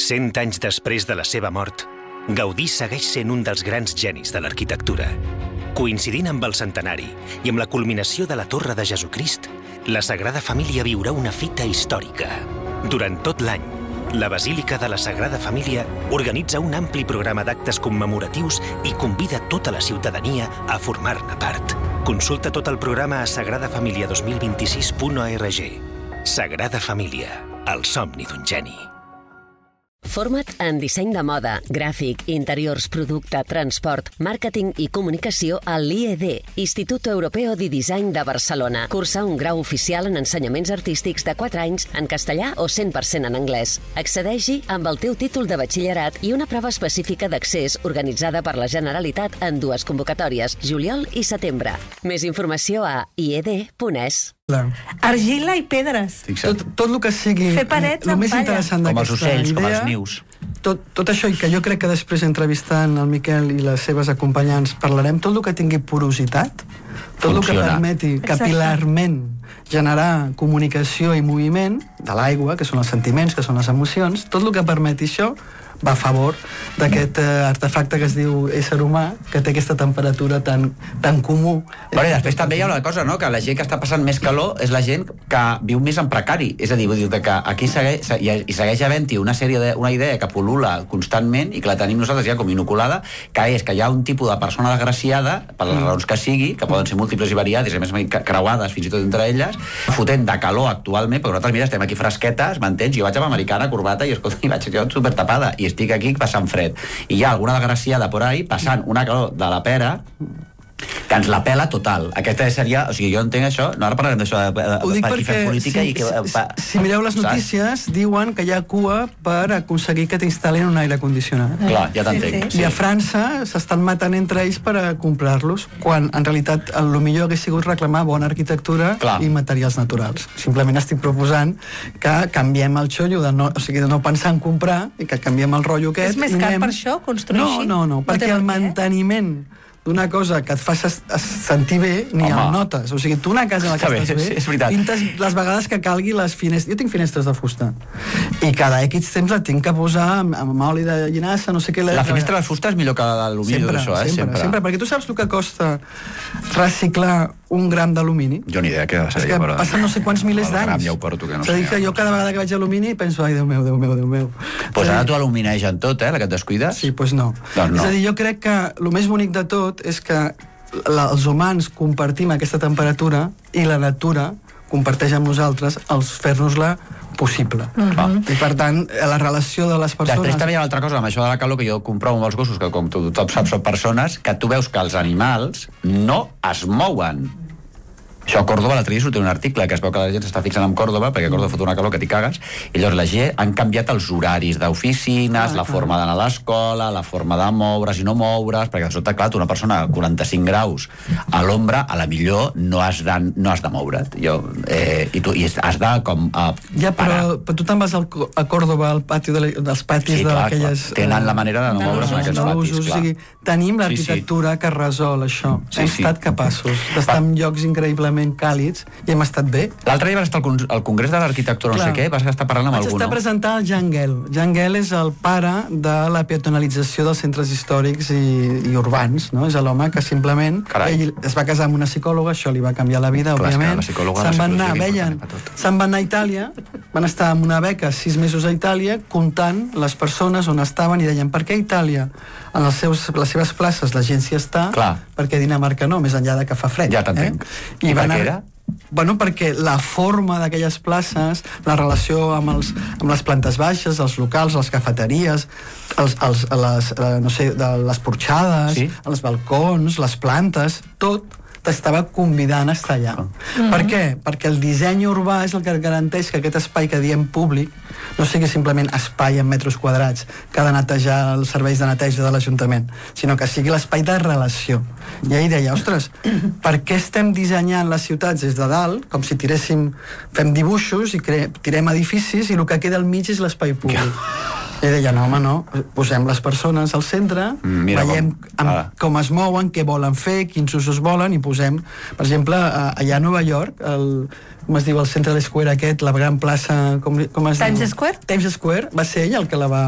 100 anys després de la seva mort, Gaudí segueix sent un dels grans genis de l'arquitectura. Coincidint amb el centenari i amb la culminació de la Torre de Jesucrist, la Sagrada Família viurà una fita històrica. Durant tot l'any, la Basílica de la Sagrada Família organitza un ampli programa d'actes commemoratius i convida tota la ciutadania a formar-ne part. Consulta tot el programa a sagradafamilia2026.org. Sagrada Família, el somni d'un geni. Forma't en disseny de moda, gràfic, interiors, producte, transport, màrqueting i comunicació a l'IED, Instituto Europeo de Design de Barcelona. Cursa un grau oficial en ensenyaments artístics de 4 anys en castellà o 100% en anglès. Accedeix-hi amb el teu títol de batxillerat i una prova específica d'accés organitzada per la Generalitat en 2 convocatòries, juliol i setembre. Més informació a ied.es. Argila i pedres. Tot el que sigui... Fer parets el amb més palla. interessant Com els d'aquesta ocells, idea, com els nius. Tot això, i que jo crec que després entrevistant el Miquel i les seves acompanyants parlarem, tot el que tingui porositat, tot el que permeti capil·larment generar comunicació i moviment de l'aigua, que són els sentiments, que són les emocions, tot el que permeti això va a favor d'aquest artefacte que es diu ésser humà, que té aquesta temperatura tan comú. Però després també hi ha una cosa, no?, que la gent que està passant més calor és la gent que viu més en precari. És a dir, vull dir que aquí segueix havent-hi una idea que pol·lula constantment i que la tenim nosaltres ja com inoculada, que és que hi ha un tipus de persona desgraciada, per les raons que sigui, que poden ser múltiples i variades, i a més creuades fins i tot entre elles, fotent de calor actualment, perquè nosaltres, mira, estem aquí fresquetes, m'entens? Jo vaig amb americana, corbata, i escolta, vaig supertapada, i estic aquí passant fred. I hi ha alguna desgraciada por ahí passant una calor de la pera que ens la pela total. Aquesta seria... O sigui, jo entenc això... No, ara parlarem d'això de fer política i que... Si mireu les notícies, diuen que hi ha cua per aconseguir que t'instal·lin un aire condicionat. Clar, ja t'entenc. I a França s'estan matant entre ells per comprar-los, quan en realitat el millor hagués sigut reclamar bona arquitectura i materials naturals. Simplement estic proposant que canviem el xollo de no pensar en comprar i que canviem el rotllo aquest. És més car per això, construir així? No, perquè el manteniment d'una cosa que et fa sentir bé ni el notes. O sigui, tu una casa en la que estàs bé, pintes les vegades que calgui les finestres. Jo tinc finestres de fusta i cada X temps la tinc que posar amb oli de llinassa, no sé què. La finestra de fusta és millor que l'alumini d'això, sempre, perquè tu saps el que costa reciclar 1 gram d'alumini? Jo ni idea què seria, però... Passen no sé quants milers d'anys. Ja ho porto, que no sé. És a dir, que jo cada vegada que vaig a alumini penso, ai, Déu meu. Doncs ara tu aluminegen tot, la que et descuides? Sí, doncs no. És a dir, jo crec que el més bonic de tot és que els humans compartim aquesta temperatura i la natura comparteix amb nosaltres els fer-nos-la possible. I per tant, la relació de les persones... Després també hi ha una altra cosa, amb això de la calor, que jo comprovo amb els gossos, que com tothom sap són persones, que tu veus que els animals no es mouen. Això a Còrdoba, l'altre dia sortia un article que es veu que la gent s'està fixant en Còrdoba, perquè Còrdoba fot una calor que t'hi cagues, i llavors la gent han canviat els horaris d'oficines, la forma d'anar a l'escola, la forma de moure's i no moure's, perquè de sobte, clar, una persona a 45 graus a l'ombra, a la millor no has de moure't. I has de com... Ja, però tu te'n vas a Còrdoba, al pati dels patis d'aquelles... Tenen la manera de no moure's en aquests patis, clar. O sigui, tenim l'arquitectura que resol això. Hem estat capaços d'estar en llocs increïblement càlids i hem estat bé. L'altre dia vas estar al Congrés de l'Arquitectura, no sé què, vas estar parlant amb algú, no? Vaig estar presentant el Jean Gehl. Jean Gehl és el pare de la peatonalització dels centres històrics i urbans, no? És l'home que simplement... Ell es va casar amb una psicòloga, això li va canviar la vida, òbviament. Se'n van anar a Itàlia, van estar amb una beca 6 mesos a Itàlia, comptant les persones on estaven i deien, per què a Itàlia? En les seves places la gent s'hi està, perquè a Dinamarca no, més enllà de que fa fred. Ja t'entenc. I per què era? Bueno, perquè la forma d'aquelles places, la relació amb les plantes baixes, els locals, les cafeteries, les porxades, els balcons, les plantes, tot t'estava convidant a estar allà. Per què? Perquè el disseny urbà és el que garanteix que aquest espai que diem públic no sigui simplement espai en metres quadrats que ha de netejar els serveis de neteja de l'Ajuntament, sinó que sigui l'espai de relació. I ell deia, ostres, per què estem dissenyant les ciutats des de dalt, com si fem dibuixos i tirem edificis i el que queda al mig és l'espai públic? I deia, no, home, no, posem les persones al centre, veiem com es mouen, què volen fer, quins usos volen, i posem, per exemple, allà a Nova York, com es diu, el Central Square aquest, la gran plaça... Times Square? Times Square, va ser ell el que la va